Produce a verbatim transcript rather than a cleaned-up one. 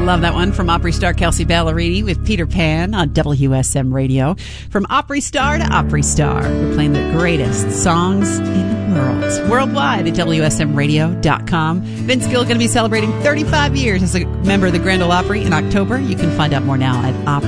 Love that one from Opry star Kelsey Ballerini with Peter Pan on W S M Radio. From Opry star to Opry star, we're playing the greatest songs in the world. Worldwide at W S M radio dot com. Vince Gill going to be celebrating thirty-five years as a member of the Grand Ole Opry in October. You can find out more now at Opry.